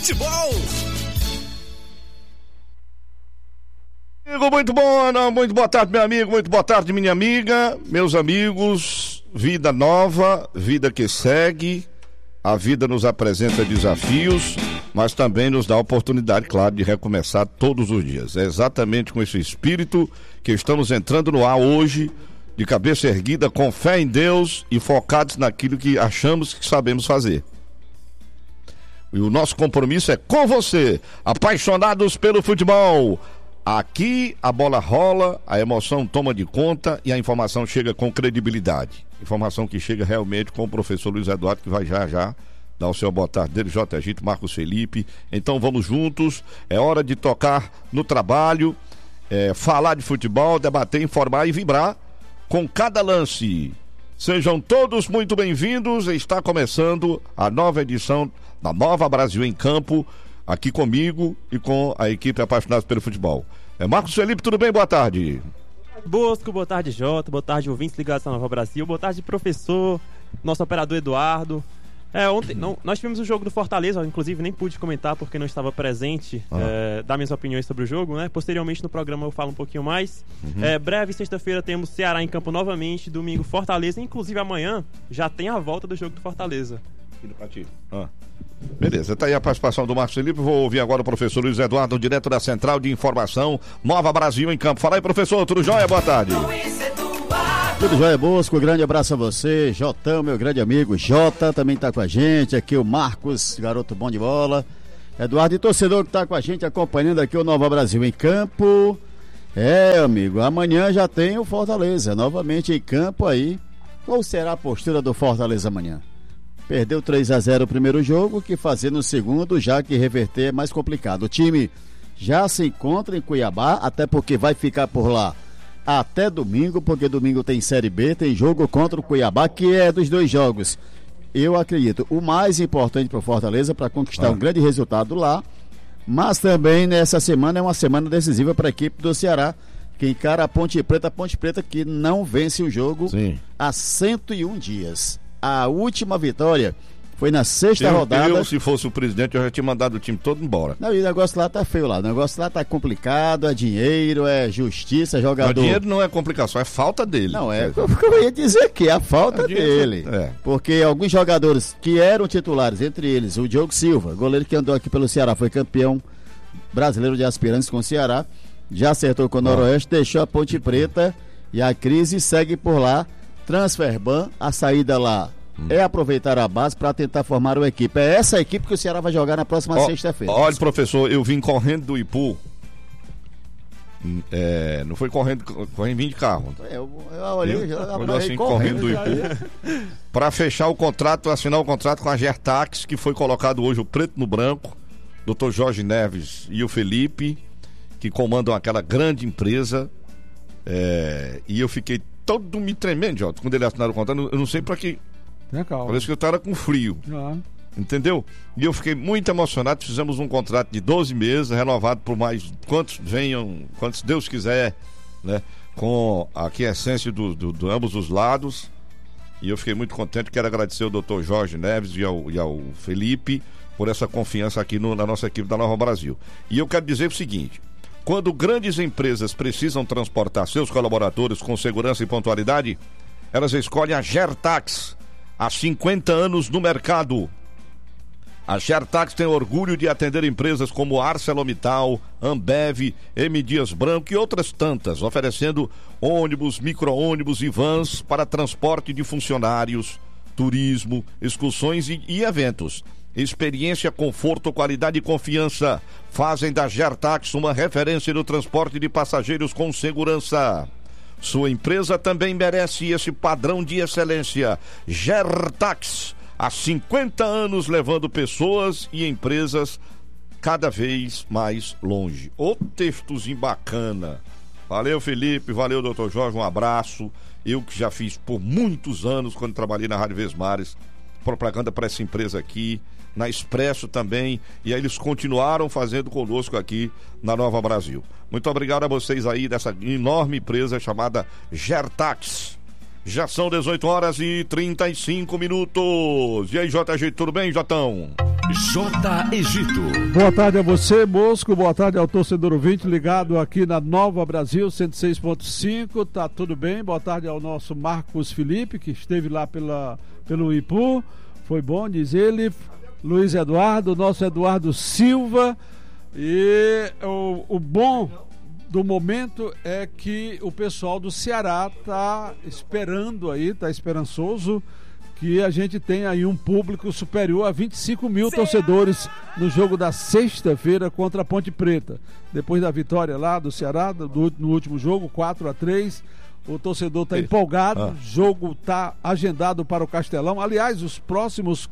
futebol. Muito boa tarde, meu amigo, muito boa tarde, minha amiga, meus amigos. Vida nova, vida que segue. A vida nos apresenta desafios, mas também nos dá a oportunidade, claro, de recomeçar todos os dias. É exatamente com esse espírito que estamos entrando no ar hoje, de cabeça erguida, com fé em Deus e focados naquilo que achamos que sabemos fazer. E o nosso compromisso é com você, apaixonados pelo futebol. Aqui a bola rola, a emoção toma de conta e a informação chega com credibilidade. Informação que chega realmente com o professor Luiz Eduardo, que vai já dar o seu boa tarde dele, J. Agito, Marcos Felipe. Então vamos juntos, é hora de tocar no trabalho, falar de futebol, debater, informar e vibrar com cada lance. Sejam todos muito bem-vindos, está começando a nova edição da Nova Brasil em Campo, aqui comigo e com a equipe apaixonada pelo futebol. Marcos Felipe, tudo bem? Boa tarde. Bosco, boa tarde, Jota, boa tarde, ouvintes ligados à Nova Brasil, boa tarde, professor, nosso operador Eduardo. Ontem nós tivemos o jogo do Fortaleza, inclusive nem pude comentar porque não estava presente, dar minhas opiniões sobre o jogo, né? Posteriormente no programa eu falo um pouquinho mais. Breve, sexta-feira temos Ceará em campo novamente, domingo Fortaleza, inclusive amanhã já tem a volta do jogo do Fortaleza. Beleza, tá aí a participação do Marcos Felipe. Vou ouvir agora o professor Luiz Eduardo, direto da Central de Informação Nova Brasil em Campo. Fala aí, professor, tudo jóia? Boa tarde. Tudo jóia, Bosco, grande abraço a você, Jotão, meu grande amigo, Jota também tá com a gente, aqui o Marcos, garoto bom de bola, Eduardo e torcedor que tá com a gente, acompanhando aqui o Nova Brasil em Campo. Amigo, amanhã já tem o Fortaleza, novamente em campo aí. Qual será a postura do Fortaleza amanhã? Perdeu 3-0 o primeiro jogo, que fazer no segundo, já que reverter é mais complicado. O time já se encontra em Cuiabá, até porque vai ficar por lá até domingo, porque domingo tem Série B, tem jogo contra o Cuiabá, que é dos dois jogos. Eu acredito, o mais importante para o Fortaleza, para conquistar um grande resultado lá, mas também nessa semana é uma semana decisiva para a equipe do Ceará, que encara a Ponte Preta que não vence o jogo há 101 dias. A última vitória foi na sexta rodada. Eu, se fosse o presidente, eu já tinha mandado o time todo embora. Não, e o negócio lá tá feio lá. O negócio lá tá complicado, é dinheiro, é justiça, jogador. O dinheiro não é complicação, é falta dele. Não, é o que eu ia dizer aqui, a falta dele. Porque alguns jogadores que eram titulares, entre eles o Diogo Silva, goleiro que andou aqui pelo Ceará, foi campeão brasileiro de aspirantes com o Ceará, já acertou com o Noroeste, deixou a Ponte Preta e a crise segue por lá. Transferban, a saída lá é aproveitar a base para tentar formar uma equipe. É essa equipe que o Ceará vai jogar na próxima sexta-feira. Olha, professor, eu vim correndo do Ipu. Não foi correndo, vim de carro. Eu olhei assim, correndo do Ipu para fechar o contrato, assinar o contrato com a Gertax, que foi colocado hoje o preto no branco, Dr. Jorge Neves e o Felipe, que comandam aquela grande empresa. E eu fiquei todo me tremendo, Jota, quando ele assinaram o contrato. Eu não sei pra que. Parece que eu tava com frio. Entendeu? E eu fiquei muito emocionado. Fizemos um contrato de 12 meses, renovado por mais quantos venham, quantos Deus quiser, né? Com a aquiescência de ambos os lados. E eu fiquei muito contente. Quero agradecer ao Dr. Jorge Neves e ao Felipe por essa confiança aqui na nossa equipe da Nova Brasil. E eu quero dizer o seguinte: quando grandes empresas precisam transportar seus colaboradores com segurança e pontualidade, elas escolhem a Gertax, há 50 anos no mercado. A Gertax tem orgulho de atender empresas como ArcelorMittal, Ambev, M. Dias Branco e outras tantas, oferecendo ônibus, micro-ônibus e vans para transporte de funcionários, turismo, excursões e eventos. Experiência, conforto, qualidade e confiança fazem da Gertax uma referência no transporte de passageiros com segurança. Sua empresa também merece esse padrão de excelência. Gertax, há 50 anos levando pessoas e empresas cada vez mais longe. Ô textozinho bacana. Valeu, Felipe, valeu, doutor Jorge, um abraço. Eu que já fiz por muitos anos, quando trabalhei na Rádio Vesmares, propaganda para essa empresa aqui, na Expresso também, e aí eles continuaram fazendo conosco aqui na Nova Brasil. Muito obrigado a vocês aí dessa enorme empresa chamada Gertax. Já são 18 horas e 35 minutos. E aí, JG, tudo bem, Jotão? J. Egito. Boa tarde a você, Mosco. Boa tarde ao torcedor ouvinte ligado aqui na Nova Brasil 106.5. Tá tudo bem? Boa tarde ao nosso Marcos Felipe, que esteve lá pelo Ipu. Foi bom, diz ele. Luiz Eduardo, nosso Eduardo Silva. E o bom do momento é que o pessoal do Ceará está esperando aí, está esperançoso que a gente tenha aí um público superior a 25 mil torcedores no jogo da sexta-feira contra a Ponte Preta. Depois da vitória lá do Ceará, no último jogo, 4-3, o torcedor está empolgado, o jogo está agendado para o Castelão. Aliás, os próximos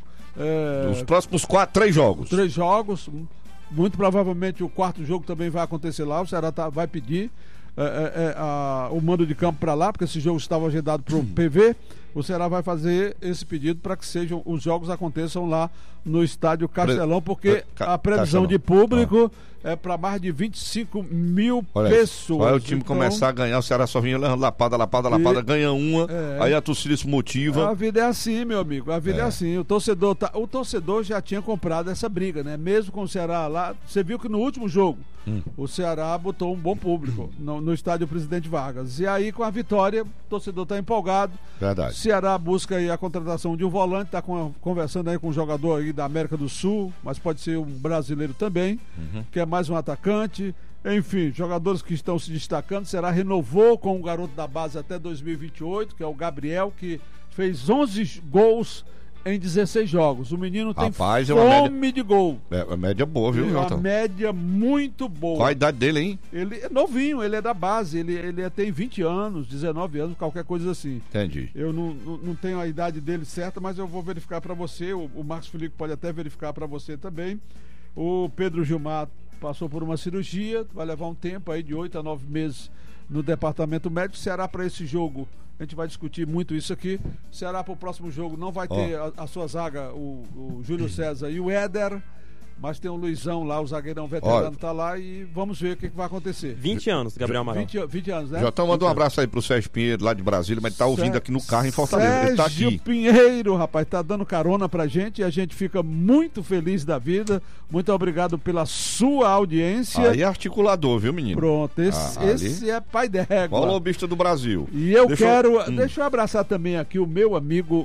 3 jogos. 3 jogos. Muito provavelmente o quarto jogo também vai acontecer lá. O Ceará vai pedir o mando de campo para lá, porque esse jogo estava agendado para o PV. O Ceará vai fazer esse pedido para que os jogos aconteçam lá no estádio Castelão, porque a previsão de público é para mais de 25 mil pessoas. Olha, o time começar a ganhar, o Ceará só vinha lapada, ganha uma, aí a torcida se motiva. A vida é assim, meu amigo, a vida é assim. O torcedor já tinha comprado essa briga, né? Mesmo com o Ceará lá, você viu que no último jogo o Ceará botou um bom público no estádio Presidente Vargas. E aí, com a vitória, o torcedor está empolgado. Verdade. O Ceará busca aí a contratação de um volante, está conversando aí com um jogador aí da América do Sul, mas pode ser um brasileiro também, que é mais um atacante. Enfim, jogadores que estão se destacando. O Ceará renovou com um garoto da base até 2028, que é o Gabriel, que fez 11 gols em 16 jogos. O menino tem fome de gol. É uma média boa, viu, Jota? Uma média muito boa. Qual a idade dele, hein? Ele é novinho, ele é da base. Ele tem 20 anos, 19 anos, qualquer coisa assim. Entendi. Eu não tenho a idade dele certa, mas eu vou verificar para você. O Marcos Felipe pode até verificar para você também. O Pedro Gilmar passou por uma cirurgia, vai levar um tempo aí de 8 a 9 meses no departamento médico. Ceará para esse jogo, a gente vai discutir muito isso aqui. O Ceará para o próximo jogo não vai ter a sua zaga, o Júlio César e o Éder, mas tem o Luizão lá, o zagueirão veterano tá lá, e vamos ver o que vai acontecer. 20 anos, Gabriel Amaral. 20 anos, né? Jotão, manda um abraço aí pro Sérgio Pinheiro, lá de Brasília, mas ele tá ouvindo aqui no carro em Fortaleza. Ele tá aqui. Sérgio Pinheiro, rapaz, tá dando carona pra gente, e a gente fica muito feliz da vida. Muito obrigado pela sua audiência. Aí é articulador, viu, menino? Pronto, esse é pai d'égua. Ó, o lobista do Brasil. E eu deixa eu abraçar também aqui o meu amigo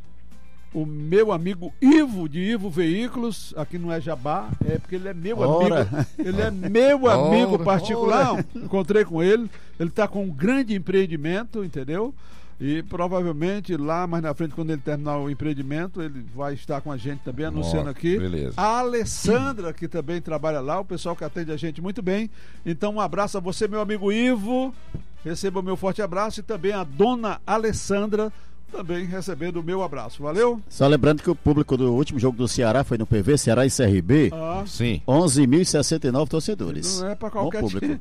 Ivo, de Ivo Veículos. Aqui não é jabá, é porque ele é meu amigo. Ele é meu amigo particular. Encontrei com ele. Ele está com um grande empreendimento, entendeu? E provavelmente lá mais na frente, quando ele terminar o empreendimento, ele vai estar com a gente também, anunciando aqui. Beleza. A Alessandra, que também trabalha lá, o pessoal que atende a gente muito bem. Então, um abraço a você, meu amigo Ivo. Receba o meu forte abraço, e também a dona Alessandra, também recebendo o meu abraço. Valeu? Só lembrando que o público do último jogo do Ceará foi no PV, Ceará e CRB. Sim. 11.069 torcedores. Não é para qualquer bom público.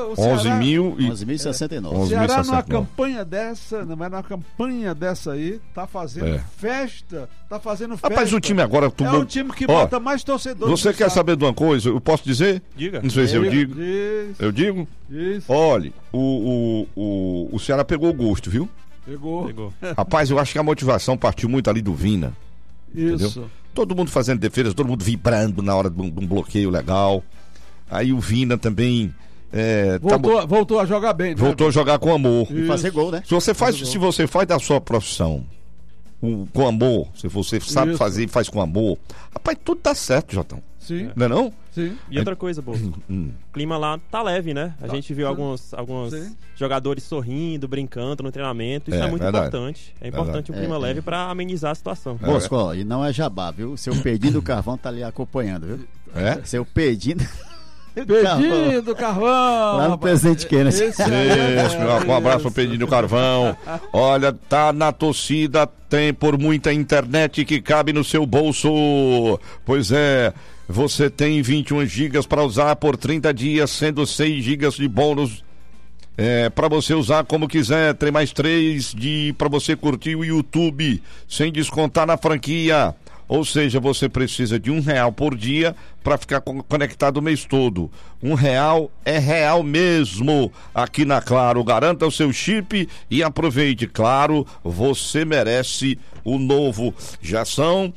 11.069. O Ceará numa campanha dessa, não é, numa campanha dessa aí, tá fazendo festa. Rapaz, o time agora... É o time que bota mais torcedores. Você quer saber de uma coisa? Eu posso dizer? Diga. Não sei se eu digo. Eu digo? Isso. Olha, o Ceará pegou o gosto, viu? Pegou. Rapaz, eu acho que a motivação partiu muito ali do Vina. Isso. Entendeu? Todo mundo fazendo defesa, todo mundo vibrando na hora de um bloqueio legal. Aí o Vina também... voltou a jogar bem, né? Voltou a jogar com amor. E fazer gol, né? Se você faz da sua profissão com amor, se você sabe fazer e faz com amor, rapaz, tudo tá certo, Jotão. Sim. Não é não? Sim. E outra coisa, Boa. O clima lá tá leve, né? A gente viu alguns jogadores sorrindo, brincando no treinamento. Isso é muito importante. É importante o clima leve para amenizar a situação. Bosco, e não é jabá, viu? Seu Pedinho do Carvão tá ali acompanhando, viu? Seu Pedinho do Carvão. Lá no Presidente Kennedy. Um abraço pro Pedinho do Carvão. Olha, tá na torcida, tem por muita internet que cabe no seu bolso. Pois é, você tem 21 gigas para usar por 30 dias, sendo 6 gigas de bônus. Para você usar como quiser. Tem mais 3 para você curtir o YouTube sem descontar na franquia. Ou seja, você precisa de R$1 por dia para ficar conectado o mês todo. R$1 é real mesmo aqui na Claro. Garanta o seu chip e aproveite. Claro, você merece o novo. Já são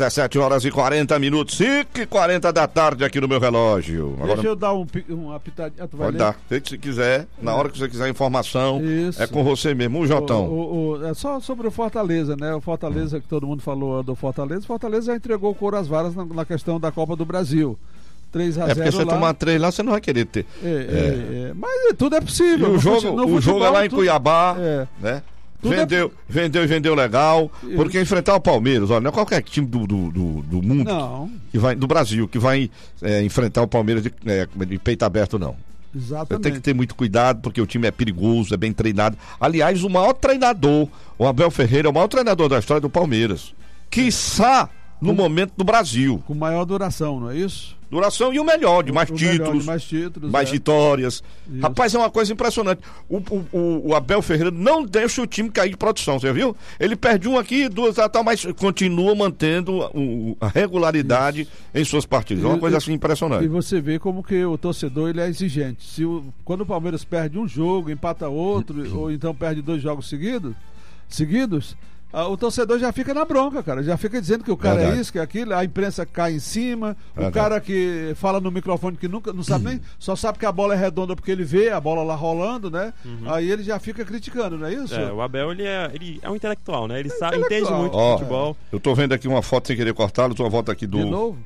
17h40, 5h40 da tarde aqui no meu relógio. Agora, deixa eu dar um apitadinho. pode dar, se quiser, na hora que você quiser informação, Isso. é com você mesmo, o Jotão. É só sobre o Fortaleza, né? O Fortaleza que todo mundo falou do Fortaleza. O Fortaleza já entregou o couro às varas na questão da Copa do Brasil. 3-0 É porque você lá. tomar 3 lá, você não vai querer ter. Mas tudo é possível. E o jogo é lá em Cuiabá, É. né? Tudo Vendeu legal. Porque enfrentar o Palmeiras, olha, não é qualquer time do mundo Não. do Brasil que vai enfrentar o Palmeiras de peito aberto, não. Exatamente. Tem que ter muito cuidado, porque o time é perigoso, é bem treinado. Aliás, o maior treinador, o Abel Ferreira, é o maior treinador da história do Palmeiras. Quiçá no momento do Brasil. Com maior duração, não é isso? Duração e o melhor, de mais títulos, mais títulos, mais vitórias. Isso. Rapaz, é uma coisa impressionante. O Abel Ferreira não deixa o time cair de produção, você viu? Ele perde um aqui, duas tal, mas continua mantendo a regularidade em suas partidas. É uma coisa assim impressionante. E você vê como que o torcedor ele é exigente. Quando o Palmeiras perde um jogo, empata outro, ou então perde 2 jogos seguidos, o torcedor já fica na bronca, cara. Já fica dizendo que o cara é isso, que é aquilo, a imprensa cai em cima, o cara que fala no microfone que nunca, não sabe nem, só sabe que a bola é redonda porque ele vê a bola lá rolando, né? Aí ele já fica criticando, não é isso? O Abel, ele é um intelectual, né? Ele sabe, entende muito de futebol. Eu tô vendo aqui uma foto sem querer cortá-lo, uma foto aqui do... De novo?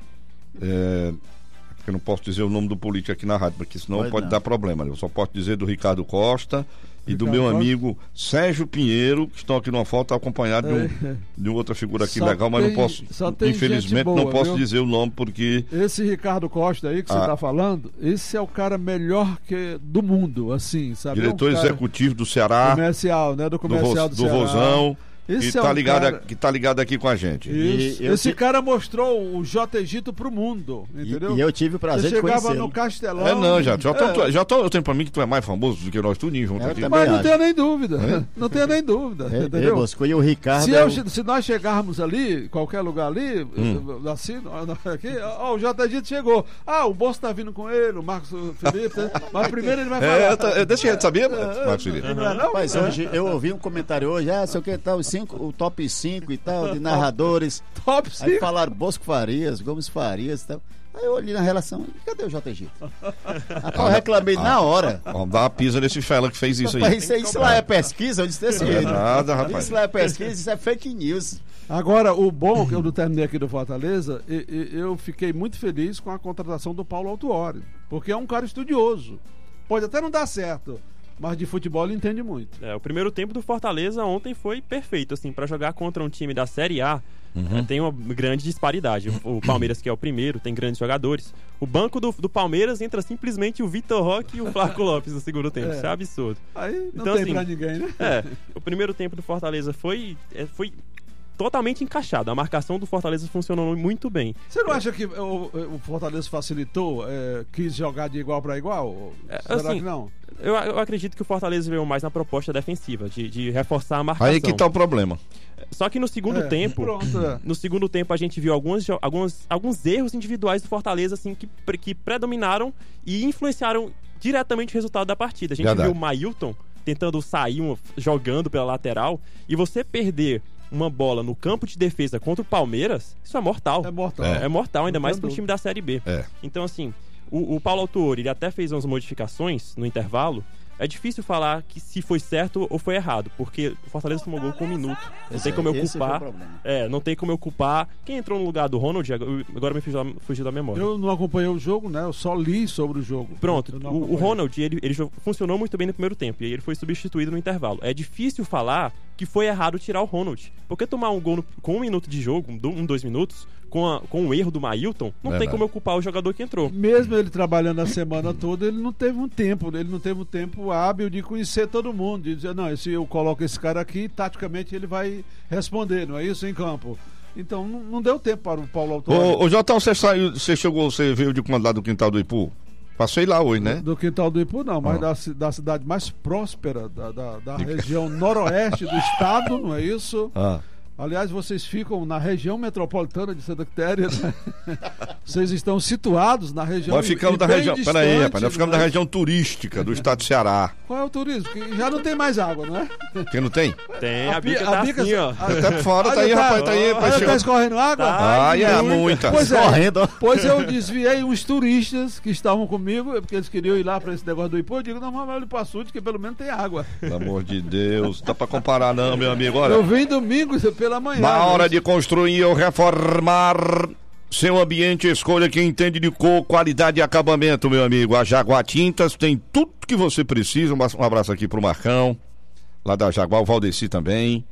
Eu não posso dizer o nome do político aqui na rádio, porque senão pode dar problema. Eu só posso dizer do Ricardo Costa e do meu amigo Sérgio Pinheiro, que estão aqui numa foto acompanhado de outra figura aqui legal, mas não posso, infelizmente, boa, não posso viu? dizer o nome porque... Esse Ricardo Costa aí que você tá falando, esse é o cara melhor do mundo, assim, sabe? Diretor executivo do Ceará. Comercial, né? Do comercial do Ceará. Rosão. Esse que tá ligado aqui com a gente. Esse cara mostrou o J. Egito pro mundo, entendeu? E eu tive o prazer de conhecê-lo. Você chegava no Castelão... Eu tenho pra mim que tu é mais famoso do que nós tudinho junto aqui. Mas não tenho nem dúvida. Não tenho nem dúvida, entendeu? Bosco, e o Ricardo... Se nós chegarmos ali, qualquer lugar ali, assim, aqui, o J. Egito chegou. O Bosco tá vindo com ele, o Marcos Felipe, mas primeiro ele vai falar. Deixa eu saber, Marcos Felipe. Mas hoje, eu ouvi um comentário hoje, sei o que tal, o top 5 e tal, de narradores. Top 5? Aí falaram Bosco Farias, Gomes Farias e tal. Aí eu olhei na relação, cadê o J. Egito? Eu reclamei na hora. Vamos dar uma pisa nesse fela que fez isso aí. Isso lá é pesquisa? Eu disse desse jeito. Nada, rapaz. Isso lá é pesquisa, isso é fake news. Agora, o bom que eu não terminei aqui do Fortaleza, eu fiquei muito feliz com a contratação do Paulo Autuori, porque é um cara estudioso. Pode até não dar certo, mas de futebol ele entende muito. O primeiro tempo do Fortaleza ontem foi perfeito, assim, para jogar contra um time da Série A. Tem uma grande disparidade. O Palmeiras, que é o primeiro, tem grandes jogadores. O banco do Palmeiras entra simplesmente o Vitor Roque e o Flaco Lopes no segundo tempo. Isso é absurdo. Aí não então, tem assim, pra ninguém, né? O primeiro tempo do Fortaleza foi totalmente encaixado. A marcação do Fortaleza funcionou muito bem. Você não acha que o Fortaleza facilitou, quis jogar de igual para igual? Será assim, que não? Eu acredito que o Fortaleza veio mais na proposta defensiva, de reforçar a marcação. Aí que tá o problema. Só que no segundo tempo, no segundo tempo a gente viu alguns erros individuais do Fortaleza assim, que predominaram e influenciaram diretamente o resultado da partida. A gente viu o Mailton tentando sair, jogando pela lateral, e você perder uma bola no campo de defesa contra o Palmeiras, isso é mortal. É mortal, ainda mais para um time da Série B. Então, assim, o Paulo Autuori, ele até fez umas modificações no intervalo. É difícil falar que se foi certo ou foi errado, porque o Fortaleza tomou gol com 1 minuto. Não tem como eu culpar. Não tem como eu culpar. Quem entrou no lugar do Ronald, agora me fugiu da memória. Eu não acompanhei o jogo, né? Eu só li sobre o jogo. Pronto, o Ronald, ele funcionou muito bem no primeiro tempo, e aí ele foi substituído no intervalo. É difícil falar que foi errado tirar o Ronald, porque tomar um gol com 1 minuto de jogo, 2 minutos, com o erro do Mailton, não tem como eu culpar o jogador que entrou. Mesmo ele trabalhando a semana toda, ele não teve um tempo hábil de conhecer todo mundo, de dizer, não, se eu coloco esse cara aqui, taticamente ele vai responder, não é isso, em campo. Então não deu tempo para o Paulo Autuori. Ô Jotão, você veio de quando lá do Quintal do Ipu? Passei lá hoje, né? Do Quintal do Ipu não, mas da cidade mais próspera da região noroeste do estado, não é isso? Aliás, vocês ficam na região metropolitana de Santa Quitéria, né? Vocês estão situados na região. Nós ficamos na região. Peraí, rapaz, nós ficamos né? na região turística do estado do Ceará. Qual é o turismo? Que já não tem mais água, não é? Quem não tem? Tem, A a bica bi- tá a bica- assim, ó. Até por fora, tá aí, Olha, rapaz, tá aí. Olha, tá escorrendo água? Tá. É muita. Pois é, Correndo, ó. pois eu desviei uns turistas que estavam comigo, porque eles queriam ir lá pra esse negócio do Ipu. Eu digo, não, vamos ali pro açude, que pelo menos tem água. Pelo amor de Deus, dá pra comparar não, meu amigo. Eu Olha, vim domingo pela manhã. na hora né? de construir ou reformar seu ambiente, escolha quem entende de cor, qualidade e acabamento, meu amigo. A Jaguar Tintas tem tudo que você precisa. Um abraço aqui pro Marcão, lá da Jaguar, o Valdeci também.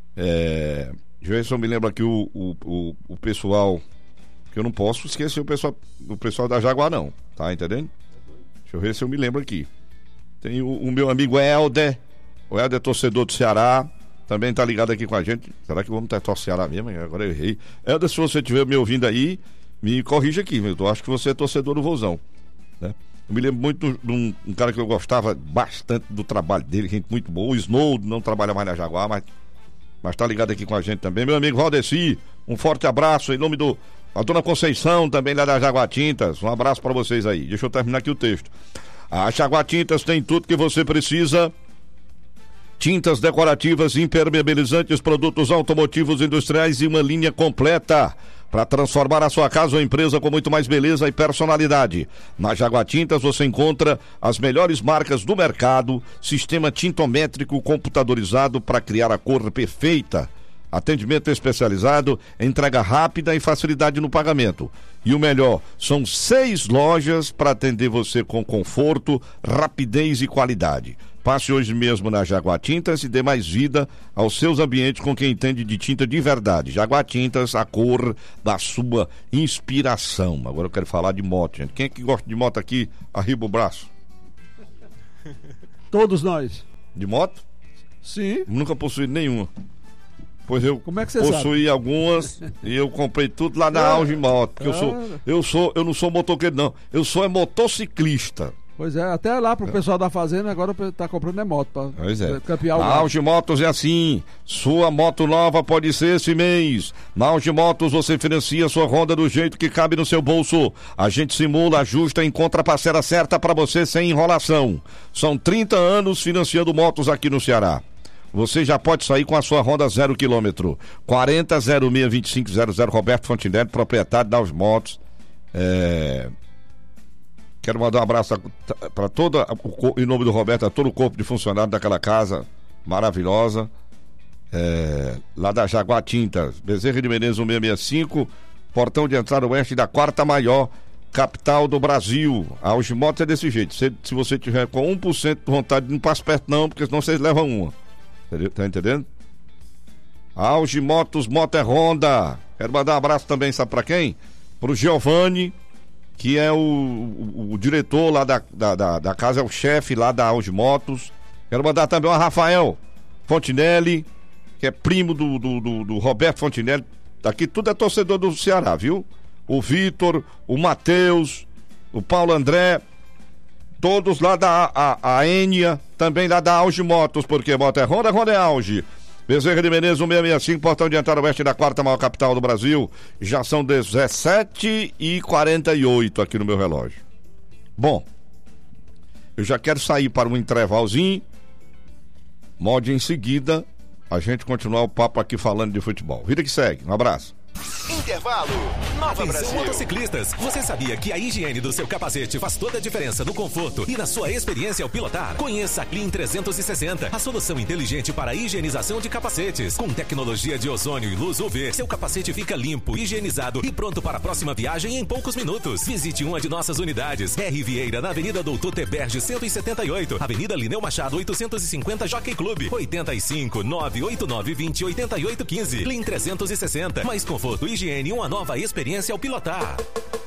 Eu me lembro aqui o pessoal, que eu não posso esquecer o pessoal da Jaguar não, tá entendendo? Deixa eu ver se eu me lembro aqui. Tem o meu amigo Helder, o Helder é torcedor do Ceará, também tá ligado aqui com a gente. Será que vamos torcer Ceará mesmo? Agora eu errei. Helder, se você estiver me ouvindo aí, me corrija aqui, eu acho que você é torcedor do Vozão, né? Eu me lembro muito de um cara que eu gostava bastante do trabalho dele, gente muito boa. O Snow não trabalha mais na Jaguar, mas tá ligado aqui com a gente também. Meu amigo Valdeci, um forte abraço em nome a dona Conceição, também lá da Jaguar Tintas. Um abraço pra vocês aí. Deixa eu terminar aqui o texto. A Jaguar Tintas tem tudo que você precisa: tintas decorativas, impermeabilizantes, produtos automotivos industriais e uma linha completa para transformar a sua casa ou empresa com muito mais beleza e personalidade. Na Jaguar Tintas você encontra as melhores marcas do mercado, sistema tintométrico computadorizado para criar a cor perfeita, atendimento especializado, entrega rápida e facilidade no pagamento. E o melhor, são 6 lojas para atender você com conforto, rapidez e qualidade. Passe hoje mesmo na Jaguar Tintas e dê mais vida aos seus ambientes com quem entende de tinta de verdade. Jaguar Tintas, a cor da sua inspiração. Agora eu quero falar de moto, gente. Quem é que gosta de moto aqui? Arriba o braço. Todos nós. De moto? Sim. Nunca possuí nenhuma. Pois eu Como é que você possuí algumas e eu comprei tudo lá na Auge Moto. Porque eu não sou motoqueiro, não. Eu sou motociclista. Pois é, até lá pro pessoal da fazenda agora tá comprando moto pra Pois é. campear o Na gado. Auge Motos é assim. Sua moto nova pode ser esse mês. Na Auge Motos você financia sua Honda do jeito que cabe no seu bolso. A gente simula, ajusta e encontra a parcela certa para você sem enrolação. São 30 anos financiando motos aqui no Ceará. Você já pode sair com a sua Honda 0 km. 40062500 Roberto Fontinelli, proprietário da Auge Motos. Quero mandar um abraço para em nome do Roberto, a todo o corpo de funcionário daquela casa maravilhosa, lá da Jaguar Tintas, Bezerra de Menezes 1665, portão de entrada oeste da 4ª maior capital do Brasil. A Auge Motos é desse jeito. Se você tiver com 1% de vontade, não passe perto não, porque senão vocês levam uma. Tá entendendo? Auge Motos, Moto é Honda. Quero mandar um abraço também, sabe para quem? Pro Giovanni, que é o diretor lá da casa, é o chefe lá da Auge Motos. Quero mandar também ao Rafael Fontinelli, que é primo do Roberto Fontinelli. Aqui tudo é torcedor do Ceará, viu? O Vitor, o Matheus, o Paulo André, todos lá a Enia, também lá da Auge Motos, porque moto é Honda, Honda é Auge. Bezerra de Menezes 1665, portão de entrada oeste da 4ª maior capital do Brasil. Já são 17h48 aqui no meu relógio. Bom, eu já quero sair para um intervalozinho. Mode em seguida, a gente continuar o papo aqui falando de futebol. Vida que segue, um abraço. Intervalo. Nova Brasil. Motociclistas, você sabia que a higiene do seu capacete faz toda a diferença no conforto e na sua experiência ao pilotar? Conheça a Clean 360, a solução inteligente para a higienização de capacetes. Com tecnologia de ozônio e luz UV, seu capacete fica limpo, higienizado e pronto para a próxima viagem em poucos minutos. Visite uma de nossas unidades. R. Vieira, na Avenida Doutor Teberge 178, Avenida Lineu Machado 850, Jockey Club, 85 989 20 88 15. Clean 360, mais conforto, higiene e uma nova experiência ao pilotar.